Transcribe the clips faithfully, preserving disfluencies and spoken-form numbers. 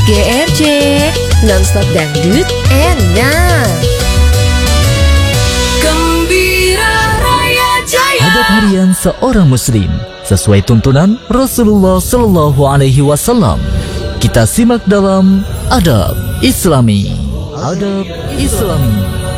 G R C Nonstop Dangdut enak. Gembira Raya Jaya. Adab harian seorang muslim sesuai tuntunan Rasulullah Shallallahu Alaihi Wasallam. Kita simak dalam Adab Islami. Adab Islami.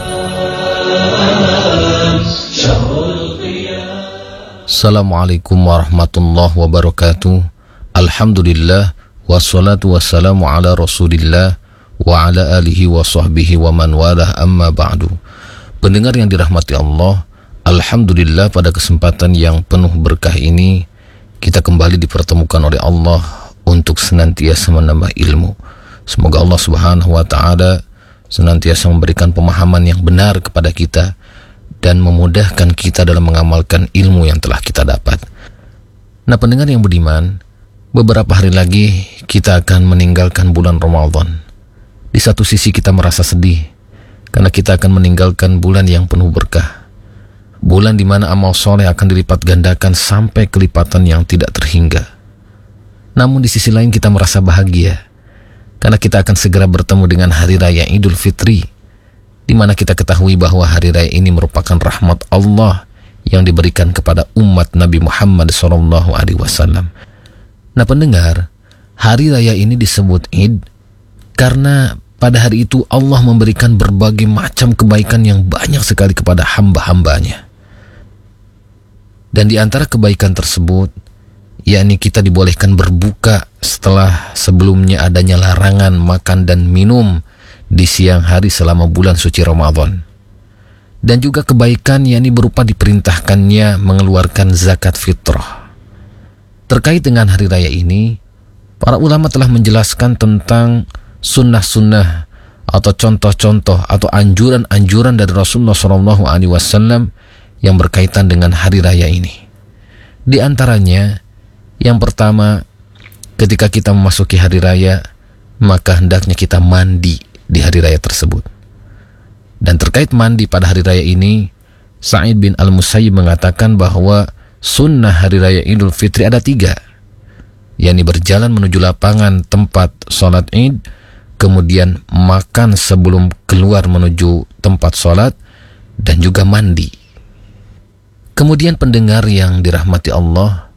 Assalamualaikum warahmatullahi wabarakatuh. Alhamdulillah, wassalatu wassalamu ala rasulillah wa ala alihi wa sahbihi wa man walah, amma ba'du. Pendengar yang dirahmati Allah, alhamdulillah pada kesempatan yang penuh berkah ini kita kembali dipertemukan oleh Allah untuk senantiasa menambah ilmu. Semoga Allah Subhanahu wa taala senantiasa memberikan pemahaman yang benar kepada kita dan memudahkan kita dalam mengamalkan ilmu yang telah kita dapat. Nah, pendengar yang budiman, beberapa hari lagi kita akan meninggalkan bulan Ramadan. Di satu sisi kita merasa sedih karena kita akan meninggalkan bulan yang penuh berkah, bulan di mana amal soleh akan dilipat gandakan sampai kelipatan yang tidak terhingga. Namun di sisi lain kita merasa bahagia karena kita akan segera bertemu dengan Hari Raya Idul Fitri, di mana kita ketahui bahwa hari raya ini merupakan rahmat Allah yang diberikan kepada umat Nabi Muhammad shallallahu alaihi wasallam. Nah, pendengar, hari raya ini disebut Id karena pada hari itu Allah memberikan berbagai macam kebaikan yang banyak sekali kepada hamba-hambanya. Dan di antara kebaikan tersebut, yakni kita dibolehkan berbuka setelah sebelumnya adanya larangan makan dan minum di siang hari selama bulan suci Ramadan. Dan juga kebaikan yakni berupa diperintahkannya mengeluarkan zakat fitrah. Terkait dengan hari raya ini, para ulama telah menjelaskan tentang sunnah-sunnah atau contoh-contoh atau anjuran-anjuran dari Rasulullah shallallahu alaihi wasallam yang berkaitan dengan hari raya ini. Di antaranya, yang pertama, ketika kita memasuki hari raya, maka hendaknya kita mandi di hari raya tersebut. Dan terkait mandi pada hari raya ini, Sa'id bin Al-Musayyib mengatakan bahwa sunnah hari raya Idul Fitri ada tiga, yakni berjalan menuju lapangan tempat sholat Id, kemudian makan sebelum keluar menuju tempat sholat, dan juga mandi. Kemudian pendengar yang dirahmati Allah,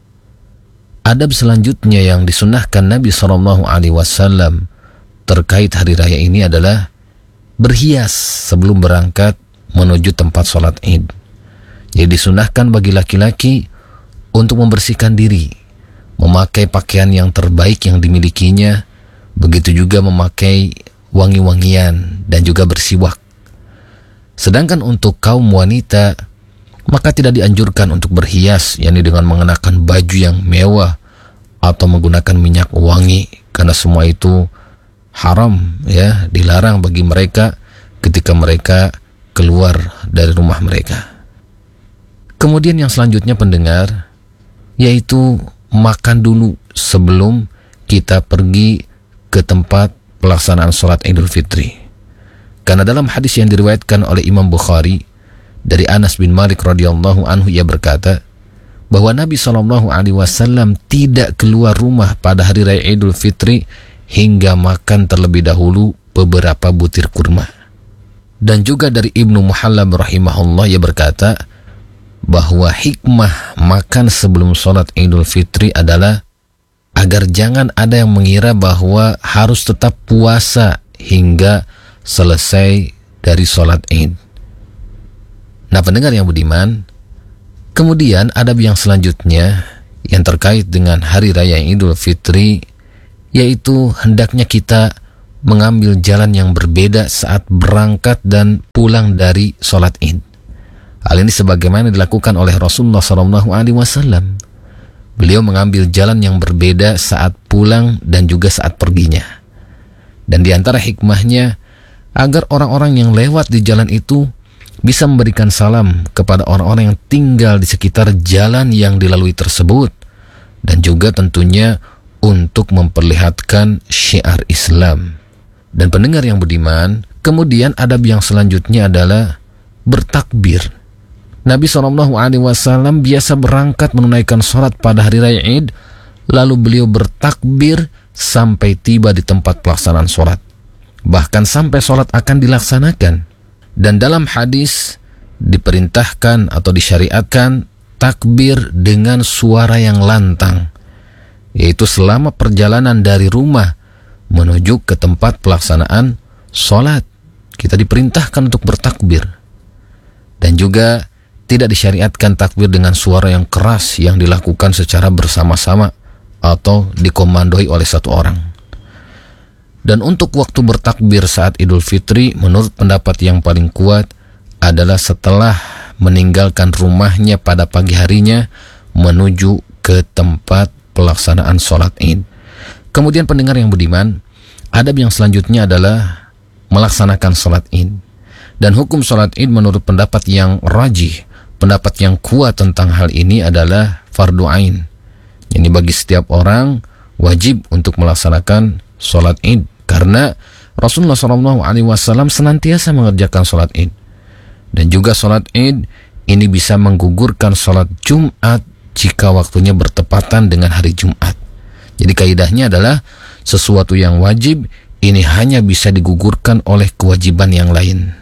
adab selanjutnya yang disunnahkan Nabi shallallahu alaihi wasallam terkait hari raya ini adalah berhias sebelum berangkat menuju tempat sholat Id. Jadi disunahkan bagi laki-laki untuk membersihkan diri, memakai pakaian yang terbaik yang dimilikinya, begitu juga memakai wangi-wangian dan juga bersiwak. Sedangkan untuk kaum wanita, maka tidak dianjurkan untuk berhias, yakni dengan mengenakan baju yang mewah atau menggunakan minyak wangi, karena semua itu haram, ya, dilarang bagi mereka ketika mereka keluar dari rumah mereka. Kemudian yang selanjutnya pendengar, yaitu makan dulu sebelum kita pergi ke tempat pelaksanaan sholat Idul Fitri. Karena dalam hadis yang diriwayatkan oleh Imam Bukhari dari Anas bin Malik radhiyallahu anhu, ia berkata bahwa Nabi shallallahu alaihi wasallam tidak keluar rumah pada hari raya Idul Fitri hingga makan terlebih dahulu beberapa butir kurma. Dan juga dari Ibnu Muhallab rahimahullah, ia berkata bahwa hikmah makan sebelum sholat Idul Fitri adalah agar jangan ada yang mengira bahwa harus tetap puasa hingga selesai dari sholat Id. Nah, pendengar yang budiman, kemudian adab yang selanjutnya yang terkait dengan hari raya Idul Fitri, yaitu hendaknya kita mengambil jalan yang berbeda saat berangkat dan pulang dari sholat Id. Hal ini sebagaimana dilakukan oleh Rasulullah shallallahu alaihi wasallam. Beliau mengambil jalan yang berbeda saat pulang dan juga saat perginya. Dan di antara hikmahnya, agar orang-orang yang lewat di jalan itu bisa memberikan salam kepada orang-orang yang tinggal di sekitar jalan yang dilalui tersebut, dan juga tentunya untuk memperlihatkan syiar Islam. Dan pendengar yang budiman, kemudian adab yang selanjutnya adalah bertakbir. Nabi shallallahu alaihi wasallam biasa berangkat menunaikan sholat pada hari raya Id, lalu beliau bertakbir sampai tiba di tempat pelaksanaan sholat, bahkan sampai sholat akan dilaksanakan. Dan dalam hadis diperintahkan atau disyariatkan takbir dengan suara yang lantang, yaitu selama perjalanan dari rumah menuju ke tempat pelaksanaan sholat. Kita diperintahkan untuk bertakbir. Dan juga tidak disyariatkan takbir dengan suara yang keras yang dilakukan secara bersama-sama atau dikomandoi oleh satu orang. Dan untuk waktu bertakbir saat Idul Fitri, menurut pendapat yang paling kuat adalah setelah meninggalkan rumahnya pada pagi harinya menuju ke tempat pelaksanaan sholat Id. Kemudian pendengar yang budiman, adab yang selanjutnya adalah melaksanakan sholat Id. Dan hukum sholat Id menurut pendapat yang rajih, pendapat yang kuat tentang hal ini adalah fardu ain. Ini bagi setiap orang wajib untuk melaksanakan sholat Id, karena Rasulullah shallallahu alaihi wasallam senantiasa mengerjakan sholat Id. Dan juga sholat Id ini bisa menggugurkan sholat Jumat jika waktunya bertepatan dengan hari Jumat. Jadi kaidahnya adalah sesuatu yang wajib ini hanya bisa digugurkan oleh kewajiban yang lain.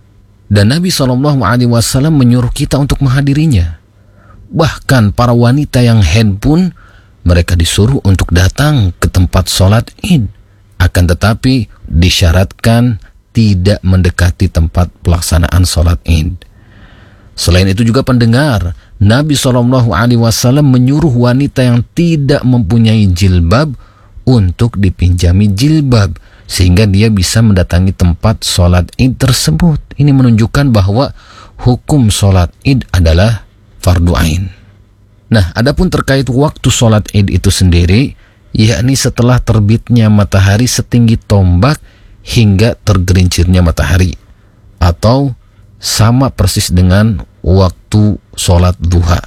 Dan Nabi shallallahu alaihi wasallam menyuruh kita untuk menghadirinya. Bahkan para wanita yang haid pun mereka disuruh untuk datang ke tempat sholat Id. Akan tetapi disyaratkan tidak mendekati tempat pelaksanaan sholat Id. Selain itu juga pendengar, Nabi shallallahu alaihi wasallam menyuruh wanita yang tidak mempunyai jilbab untuk dipinjami jilbab, sehingga dia bisa mendatangi tempat sholat Id tersebut. Ini menunjukkan bahwa hukum sholat Id adalah fardu ain. Nah, adapun terkait waktu sholat Id itu sendiri, yakni setelah terbitnya matahari setinggi tombak hingga tergelincirnya matahari, atau sama persis dengan waktu sholat duha.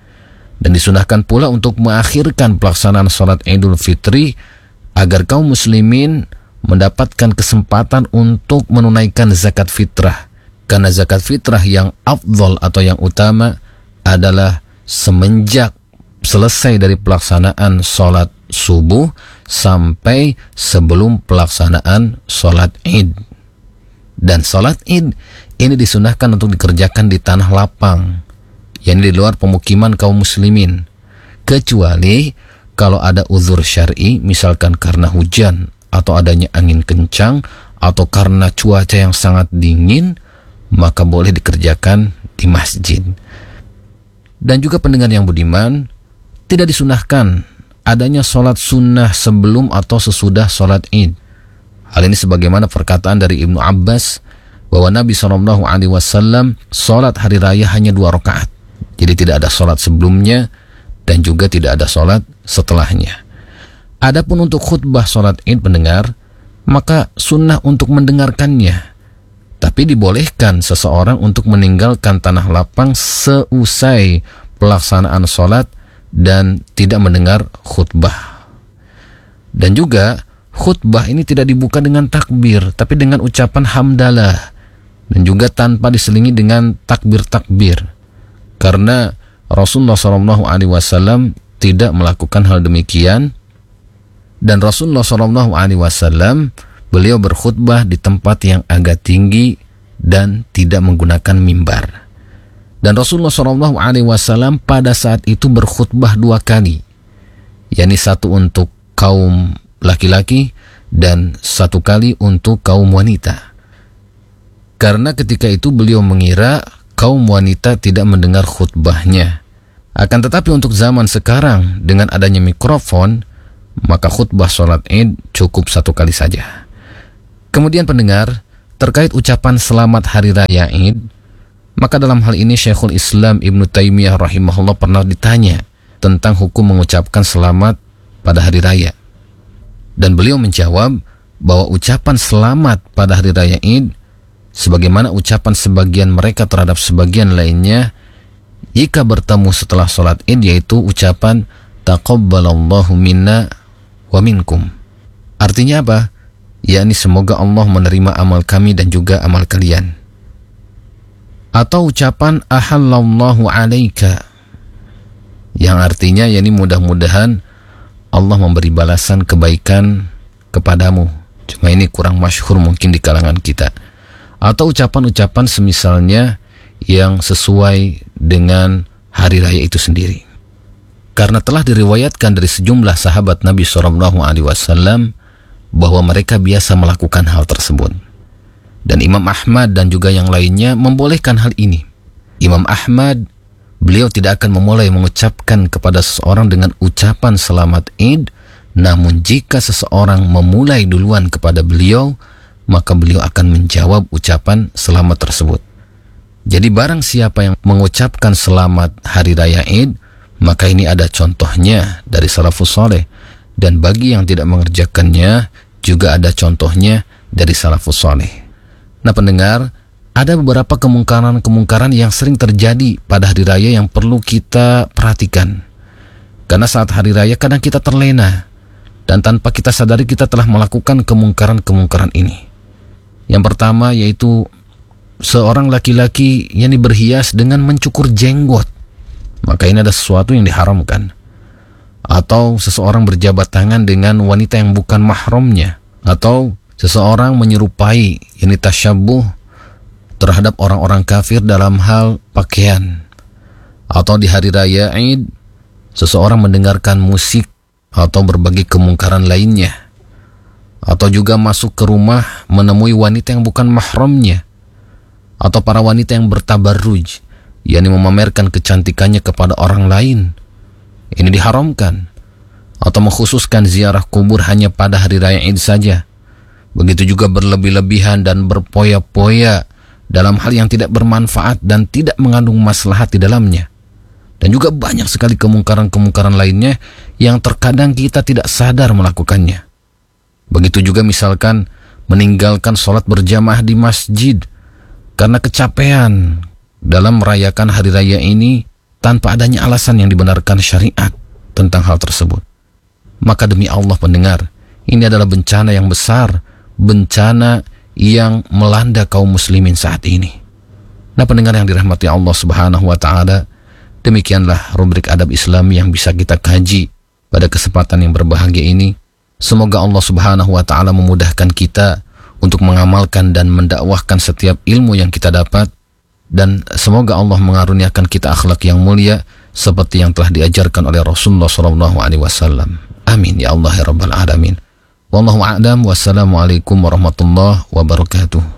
Dan disunahkan pula untuk mengakhirkan pelaksanaan sholat Idul Fitri agar kaum muslimin mendapatkan kesempatan untuk menunaikan zakat fitrah. Karena zakat fitrah yang afdol atau yang utama adalah semenjak selesai dari pelaksanaan sholat subuh sampai sebelum pelaksanaan sholat Id. Dan sholat Id ini disunahkan untuk dikerjakan di tanah lapang, yakni di luar pemukiman kaum muslimin, kecuali kalau ada uzur syar'i, misalkan karena hujan atau adanya angin kencang atau karena cuaca yang sangat dingin, maka boleh dikerjakan di masjid. Dan juga pendengar yang budiman, tidak disunahkan adanya sholat sunnah sebelum atau sesudah sholat Id. Hal ini sebagaimana perkataan dari Ibnu Abbas bahwa Nabi shallallahu alaihi wasallam sholat hari raya hanya dua rakaat. Jadi tidak ada sholat sebelumnya dan juga tidak ada sholat setelahnya. Adapun untuk khutbah sholat Id pendengar, maka sunnah untuk mendengarkannya. Tapi dibolehkan seseorang untuk meninggalkan tanah lapang seusai pelaksanaan sholat dan tidak mendengar khutbah. Dan juga khutbah ini tidak dibuka dengan takbir, tapi dengan ucapan hamdalah, dan juga tanpa diselingi dengan takbir-takbir, karena Rasulullah shallallahu alaihi wasallam tidak melakukan hal demikian. Dan Rasulullah shallallahu alaihi wasallam beliau berkhutbah di tempat yang agak tinggi dan tidak menggunakan mimbar. Dan Rasulullah shallallahu alaihi wasallam pada saat itu berkhutbah dua kali, yakni satu untuk kaum laki-laki dan satu kali untuk kaum wanita. Karena ketika itu beliau mengira kaum wanita tidak mendengar khutbahnya. Akan tetapi untuk zaman sekarang dengan adanya mikrofon, maka khutbah sholat Id cukup satu kali saja. Kemudian pendengar, terkait ucapan selamat hari raya Id, maka dalam hal ini Syekhul Islam Ibnu Taimiyah rahimahullah pernah ditanya tentang hukum mengucapkan selamat pada hari raya. Dan beliau menjawab bahwa ucapan selamat pada hari raya Id sebagaimana ucapan sebagian mereka terhadap sebagian lainnya jika bertemu setelah sholat Id, yaitu ucapan taqabbalallahu minna wa minkum. Artinya apa? Yakni semoga Allah menerima amal kami dan juga amal kalian. Atau ucapan ahallallahu alaika, yang artinya yakni mudah-mudahan Allah memberi balasan kebaikan kepadamu. Cuma ini kurang masyhur mungkin di kalangan kita. Atau ucapan-ucapan semisalnya yang sesuai dengan hari raya itu sendiri. Karena telah diriwayatkan dari sejumlah sahabat Nabi shallallahu alaihi wasallam bahwa mereka biasa melakukan hal tersebut. Dan Imam Ahmad dan juga yang lainnya membolehkan hal ini. Imam Ahmad, beliau tidak akan memulai mengucapkan kepada seseorang dengan ucapan selamat Id, namun jika seseorang memulai duluan kepada beliau, maka beliau akan menjawab ucapan selamat tersebut. Jadi barang siapa yang mengucapkan selamat hari raya Id, maka ini ada contohnya dari salafus saleh. Dan bagi yang tidak mengerjakannya, juga ada contohnya dari salafus saleh. Nah pendengar, ada beberapa kemungkaran-kemungkaran yang sering terjadi pada hari raya yang perlu kita perhatikan. Karena saat hari raya kadang kita terlena, dan tanpa kita sadari kita telah melakukan kemungkaran-kemungkaran ini. Yang pertama yaitu seorang laki-laki yang berhias dengan mencukur jenggot. Maka ini ada sesuatu yang diharamkan. Atau seseorang berjabat tangan dengan wanita yang bukan mahramnya. Atau seseorang menyerupai, yakni tasyabbuh terhadap orang-orang kafir dalam hal pakaian. Atau di hari raya Id, seseorang mendengarkan musik atau berbagai kemungkaran lainnya. Atau juga masuk ke rumah menemui wanita yang bukan mahramnya. Atau para wanita yang bertabarruj, yakni memamerkan kecantikannya kepada orang lain. Ini diharamkan. Atau mengkhususkan ziarah kubur hanya pada hari raya Id saja. Begitu juga berlebih-lebihan dan berpoya-poya dalam hal yang tidak bermanfaat dan tidak mengandung maslahat di dalamnya. Dan juga banyak sekali kemungkaran-kemungkaran lainnya yang terkadang kita tidak sadar melakukannya. Begitu juga misalkan meninggalkan sholat berjamaah di masjid karena kecapean dalam merayakan hari raya ini tanpa adanya alasan yang dibenarkan syariat tentang hal tersebut. Maka demi Allah pendengar, ini adalah bencana yang besar, bencana yang melanda kaum muslimin saat ini. Nah pendengar yang dirahmati Allah subhanahu wa ta'ala, demikianlah rubrik adab Islam yang bisa kita kaji pada kesempatan yang berbahagia ini. Semoga Allah subhanahu wa ta'ala memudahkan kita untuk mengamalkan dan mendakwahkan setiap ilmu yang kita dapat. Dan semoga Allah mengaruniakan kita akhlak yang mulia seperti yang telah diajarkan oleh Rasulullah shallallahu alaihi wasallam. Amin ya Allah ya Rabbal Alamin. Wallahu a'lam. Wassalamualaikum warahmatullahi wabarakatuh.